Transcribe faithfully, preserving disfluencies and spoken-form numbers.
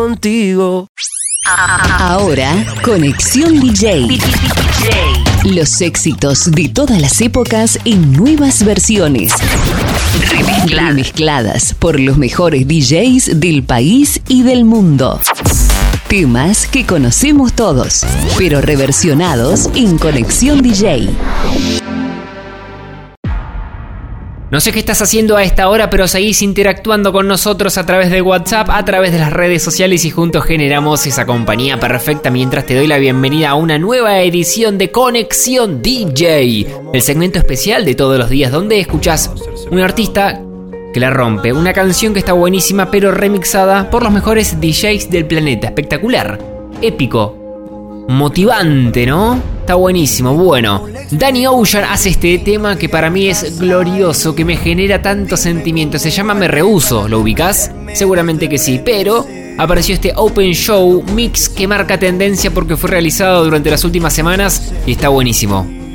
contigo. Ahora, Conexión D J. Los éxitos de todas las épocas en nuevas versiones. Remezcladas. Remezcladas por los mejores D Js del país y del mundo. Temas que conocemos todos, pero reversionados en Conexión D J. No sé qué estás haciendo a esta hora, pero seguís interactuando con nosotros a través de WhatsApp, a través de las redes sociales y juntos generamos esa compañía perfecta mientras te doy la bienvenida a una nueva edición de Conexión D J, el segmento especial de todos los días donde escuchás un artista que la rompe, una canción que está buenísima pero remixada por los mejores D Js del planeta. Espectacular, épico, motivante, ¿no? Está buenísimo. Bueno, Danny Ocean hace este tema que para mí es glorioso, que me genera tantos sentimientos. Se llama Me Rehuso, ¿lo ubicás? Seguramente que sí, pero apareció este Open Show Mix que marca tendencia porque fue realizado durante las últimas semanas y está buenísimo.